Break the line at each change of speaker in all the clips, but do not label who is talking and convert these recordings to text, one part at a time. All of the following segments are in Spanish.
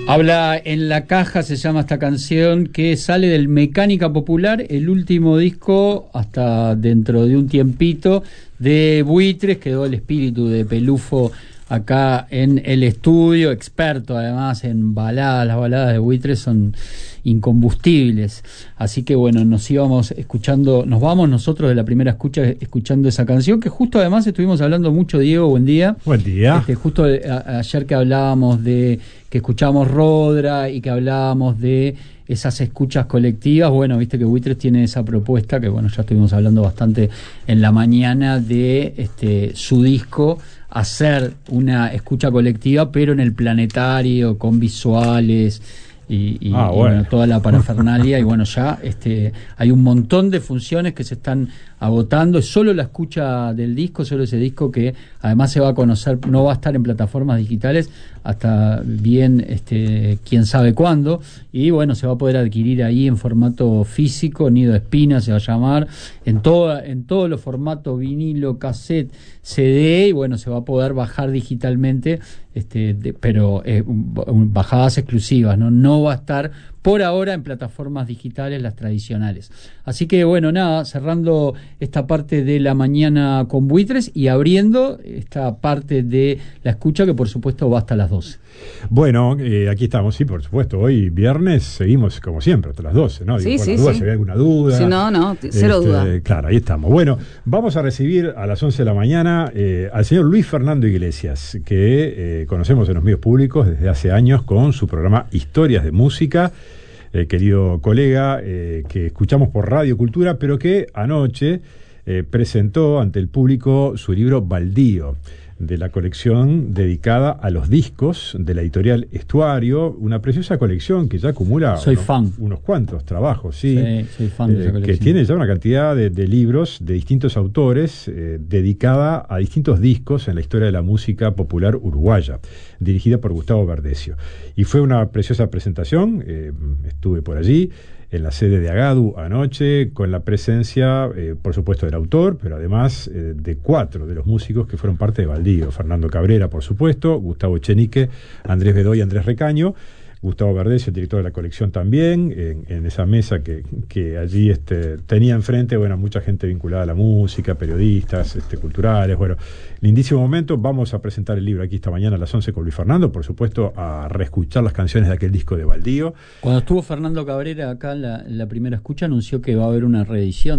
Habla en la caja, se llama esta canción, que sale del Mecánica Popular, el último disco hasta dentro de un tiempito de Buitres. Quedó el espíritu de Pelufo acá en el estudio, experto además en baladas. Las baladas de Buitres son incombustibles, así que bueno, nos vamos nosotros de la primera escucha escuchando esa canción, que justo además estuvimos hablando mucho. Diego, buen día.
Buen día.
Justo ayer que hablábamos de que escuchamos Rodra y que hablábamos de esas escuchas colectivas, bueno, viste que Buitres tiene esa propuesta que bueno, ya estuvimos hablando bastante en la mañana de su disco, hacer una escucha colectiva pero en el planetario, con visuales y bueno, toda la parafernalia. Y bueno, ya hay un montón de funciones que se están agotando. Es solo la escucha del disco, solo ese disco, que además se va a conocer, no va a estar en plataformas digitales hasta bien quién sabe cuándo, y bueno, se va a poder adquirir ahí en formato físico. Nido de Espina se va a llamar, en todos los formatos, vinilo, cassette, CD, y bueno, se va a poder bajar digitalmente, pero bajadas exclusivas, no va a estar por ahora en plataformas digitales, las tradicionales. Así que bueno, nada, cerrando esta parte de la mañana con Buitres y abriendo esta parte de la escucha, que por supuesto va hasta las 12.
Bueno, aquí estamos, sí, por supuesto. Hoy viernes seguimos como siempre hasta las 12, ¿no?
Sí,
si hay alguna duda.
Sí, no, cero duda.
Claro, ahí estamos. Bueno, vamos a recibir a las 11 de la mañana al señor Luis Fernando Iglesias, que conocemos en los medios públicos desde hace años con su programa Historias de Música. Querido colega, que escuchamos por Radio Cultura, pero que anoche presentó ante el público su libro Baldío, de la colección dedicada a los discos de la editorial Estuario, una preciosa colección que ya acumula unos cuantos trabajos, ¿sí?
Soy fan de esa colección.
Que tiene ya una cantidad de libros de distintos autores, dedicada a distintos discos en la historia de la música popular uruguaya, dirigida por Gustavo Verdecio. Y fue una preciosa presentación, estuve por allí, en la sede de Agadu anoche, con la presencia, por supuesto, del autor, pero además de 4 de los músicos que fueron parte de Baldío: Fernando Cabrera, por supuesto, Gustavo Echenique, Andrés Bedoy y Andrés Recaño, Gustavo Verdecio, el director de la colección también, en esa mesa que allí tenía enfrente, bueno, mucha gente vinculada a la música, periodistas, culturales. Bueno, lindísimo momento. Vamos a presentar el libro aquí esta mañana a las 11 con Luis Fernando, por supuesto, a reescuchar las canciones de aquel disco de Baldío. Cuando
estuvo Fernando Cabrera acá en la primera escucha, anunció que va a haber una reedición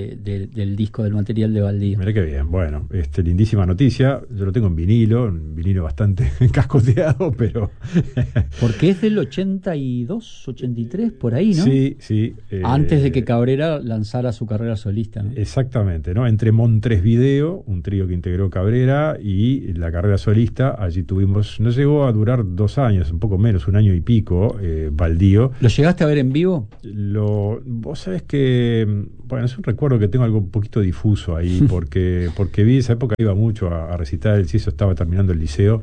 del disco, del material de Baldío.
Mirá qué bien. Bueno, lindísima noticia. Yo lo tengo en vinilo bastante cascoteado, pero
porque es del 82, 83, por ahí, ¿no?
Sí.
Antes de que Cabrera lanzara su carrera solista, ¿no?
Exactamente, ¿no? Entre Montres-Video, un trío que integró Cabrera, y la carrera solista, allí tuvimos, no llegó a durar 2 años, un poco menos, 1 año y pico, Baldío.
¿Lo llegaste a ver en vivo?
Vos sabés que, bueno, es un recuerdo que tengo algo un poquito difuso ahí, porque vi esa época, iba mucho a recitar el CISO, estaba terminando el liceo.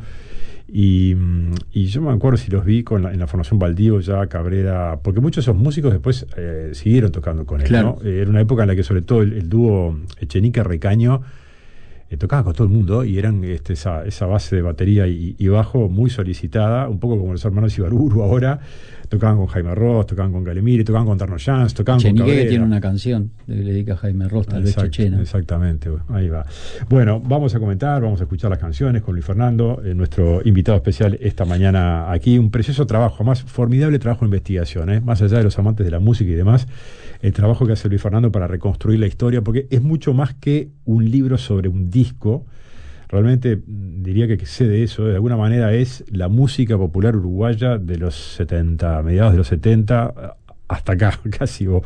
Y yo me acuerdo si los vi en la formación Baldío, ya Cabrera, porque muchos de esos músicos después siguieron tocando con él,
claro,
¿no? Era una época en la que sobre todo el dúo Echenique-Recaño tocaba con todo el mundo, y eran esa base de batería y bajo muy solicitada, un poco como los hermanos Ibaruru ahora. Tocaban con Jaime Ross, tocaban con Galemiri, tocaban con Terno Jans, tocaban con Cabrera.
Echenique tiene una canción que le dedica a Jaime Ross, tal vez chechena.
Exactamente, ahí va. Bueno, vamos a escuchar las canciones con Luis Fernando, nuestro invitado especial esta mañana aquí. Un precioso trabajo, más formidable trabajo de investigación, más allá de los amantes de la música y demás, el trabajo que hace Luis Fernando para reconstruir la historia, porque es mucho más que un libro sobre un disco. Realmente diría que sé de eso, de alguna manera es la música popular uruguaya de los 70, mediados de los 70 hasta acá casi, o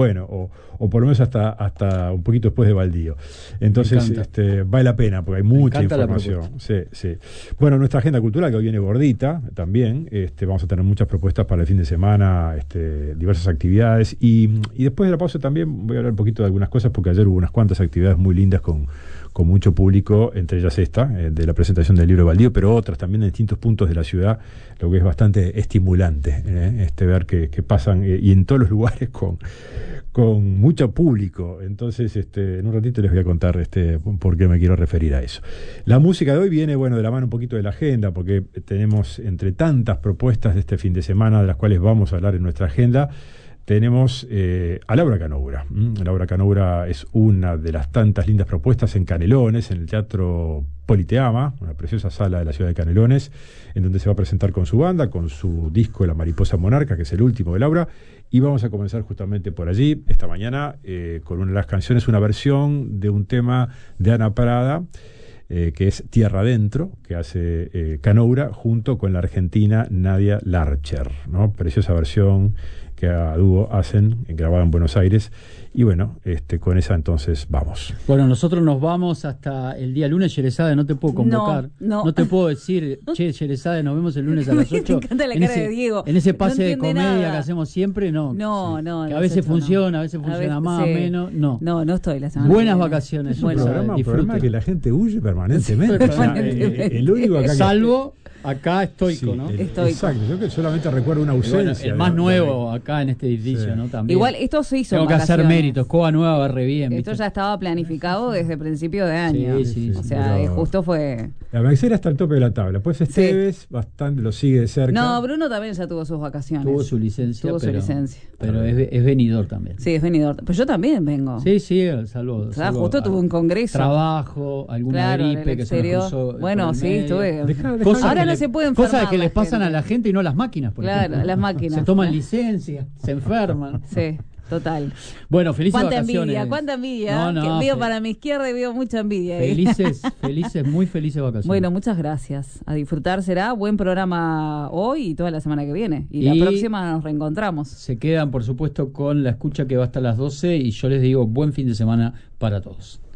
por lo menos hasta un poquito después de Baldío. Entonces vale la pena, porque hay mucha información. Sí. Bueno, nuestra agenda cultural, que hoy viene gordita también, vamos a tener muchas propuestas para el fin de semana, diversas actividades, y después de la pausa también voy a hablar un poquito de algunas cosas, porque ayer hubo unas cuantas actividades muy lindas con mucho público, entre ellas esta, de la presentación del libro Baldío, pero otras también en distintos puntos de la ciudad, lo que es bastante estimulante, ver que pasan, y en todos los lugares con mucho público. Entonces, en un ratito les voy a contar por qué me quiero referir a eso. La música de hoy viene, bueno, de la mano un poquito de la agenda, porque tenemos entre tantas propuestas de este fin de semana, de las cuales vamos a hablar en nuestra agenda, tenemos a Laura Canoura. Laura Canoura es una de las tantas lindas propuestas en Canelones, en el Teatro Politeama, una preciosa sala de la ciudad de Canelones, en donde se va a presentar con su banda, con su disco La Mariposa Monarca, que es el último de Laura, y vamos a comenzar justamente por allí, esta mañana, con una de las canciones, una versión de un tema de Ana Prada, que es Tierra Adentro, que hace Canoura, junto con la argentina Nadia Larcher, ¿no? Preciosa versión que a dúo hacen, grabada en Buenos Aires. Y bueno, con esa entonces vamos.
Bueno, nosotros nos vamos hasta el día lunes. Sherezade, no te puedo convocar. No te puedo decir, che, Sherezade, nos vemos el lunes a las 8.
Me encanta la cara de Diego.
En ese pase de comedia que hacemos siempre, no. Que a veces funciona, a veces funciona más, menos. No
estoy la semana.
Buenas vacaciones.
Es un programa que la gente huye permanentemente. El único acá
salvo acá estoico, ¿no?
Estoico.
Exacto, yo que solamente recuerdo una ausencia.
Bueno, el más nuevo acá en este edificio, ¿no? También.
Igual esto se hizo.
Tengo que hacer méritos, Coba Nueva va re bien.
Esto ya estaba planificado desde principio de año.
Sí,
o sea, justo fue.
La Maxera está al tope de la tabla. Pues Esteves bastante lo sigue de cerca.
No, Bruno también ya tuvo sus vacaciones.
Tuvo su licencia. Pero
es
venidor también.
Sí, es venidor. Pues yo también vengo.
Sí, salvo.
O sea, justo tuve un congreso.
Trabajo, alguna gripe que se me cruzó.
Bueno, sí, estuve.
Ahora
no se puede enfermar.
Cosas que les pasan a la gente y no a las máquinas.
Claro, las máquinas.
Se toman licencia, se enferman.
Sí. Total.
Bueno, felices vacaciones.
Cuánta envidia. Veo para mi izquierda y veo mucha envidia.
Felices, muy felices vacaciones.
Bueno, muchas gracias. A disfrutar será. Buen programa hoy y toda la semana que viene. Y la próxima nos reencontramos.
Se quedan, por supuesto, con la escucha que va hasta las 12 y yo les digo buen fin de semana para todos.